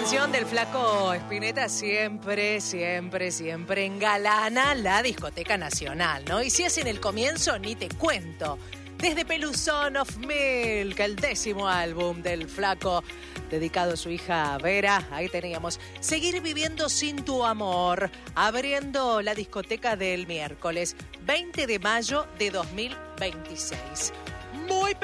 canción del Flaco Spinetta siempre engalana la discoteca nacional, ¿no? Y si es en el comienzo, ni te cuento. Desde Peluzón of Milk, el 10º álbum del Flaco, dedicado a su hija Vera, ahí teníamos Seguir viviendo sin tu amor, abriendo la discoteca del miércoles 20 de mayo de 2026. Muy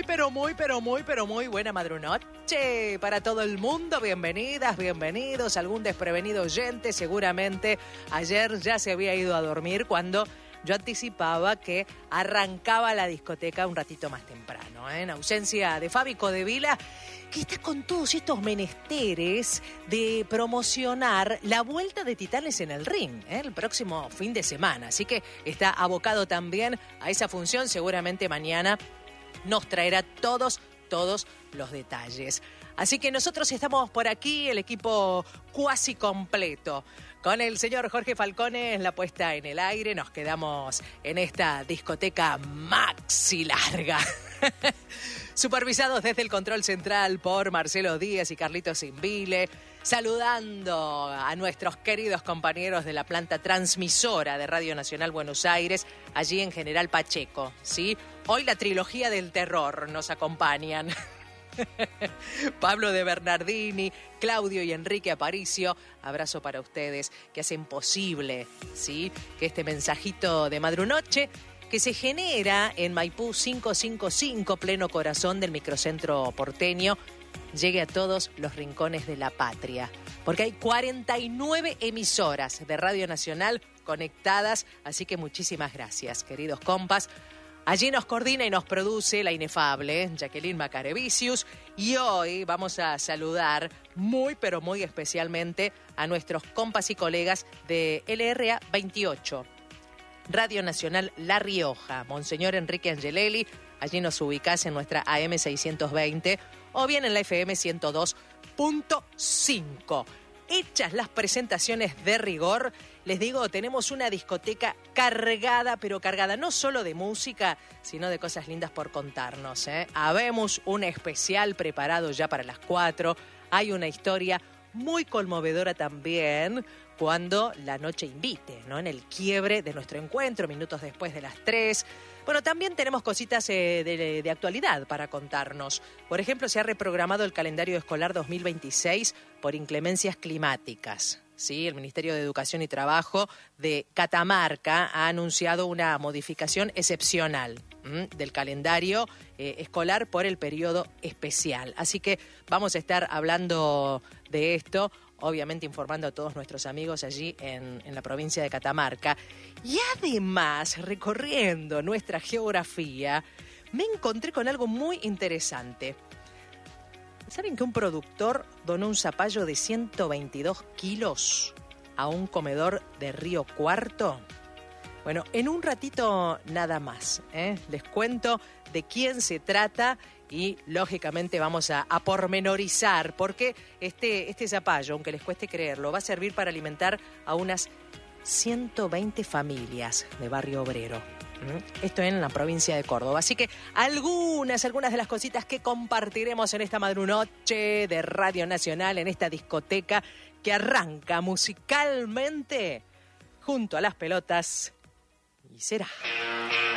buena madrunoche para todo el mundo. Bienvenidas, bienvenidos. Algún desprevenido oyente seguramente ayer ya se había ido a dormir cuando yo anticipaba que arrancaba la discoteca un ratito más temprano, en ausencia de Fabi Codevila, que está con todos estos menesteres de promocionar la vuelta de Titanes en el Ring, el próximo fin de semana. Así que está abocado también a esa función. Seguramente mañana nos traerá todos los detalles. Así que nosotros estamos por aquí, el equipo cuasi completo. Con el señor Jorge Falcone en la puesta en el aire, nos quedamos en esta discoteca maxi larga. Supervisados desde el control central por Marcelo Díaz y Carlitos Invile, saludando a nuestros queridos compañeros de la planta transmisora de Radio Nacional Buenos Aires, allí en General Pacheco, ¿sí? Hoy la trilogía del terror nos acompañan. Pablo de Bernardini, Claudio y Enrique Aparicio, abrazo para ustedes que hacen posible, ¿sí?, que este mensajito de madrunoche que se genera en Maipú 555, pleno corazón del microcentro porteño, llegue a todos los rincones de la patria. Porque hay 49 emisoras de Radio Nacional conectadas, así que muchísimas gracias, queridos compas. Allí nos coordina y nos produce la inefable Jacqueline Macarevicius. Y hoy vamos a saludar muy especialmente a nuestros compas y colegas de LRA 28. Radio Nacional La Rioja, Monseñor Enrique Angelelli. Allí nos ubicás en nuestra AM 620 o bien en la FM 102.5. Hechas las presentaciones de rigor, les digo, tenemos una discoteca cargada, pero cargada no solo de música, sino de cosas lindas por contarnos, Habemos un especial preparado ya para las 4. Hay una historia muy conmovedora también cuando la noche invite, ¿no? En el quiebre de nuestro encuentro, minutos después de las 3. Bueno, también tenemos cositas de actualidad para contarnos. Por ejemplo, se ha reprogramado el calendario escolar 2026 por inclemencias climáticas. Sí, el Ministerio de Educación y Trabajo de Catamarca ha anunciado una modificación excepcional del calendario escolar por el periodo especial. Así que vamos a estar hablando de esto, obviamente informando a todos nuestros amigos allí en la provincia de Catamarca. Y además, recorriendo nuestra geografía, me encontré con algo muy interesante. ¿Saben que un productor donó un zapallo de 122 kilos a un comedor de Río Cuarto? Bueno, en un ratito nada más, les cuento de quién se trata y lógicamente vamos a pormenorizar porque este zapallo, aunque les cueste creerlo, va a servir para alimentar a unas 120 familias de Barrio Obrero. Esto en la provincia de Córdoba. Así que algunas de las cositas que compartiremos en esta madrunoche de Radio Nacional, en esta discoteca que arranca musicalmente junto a las pelotas y será.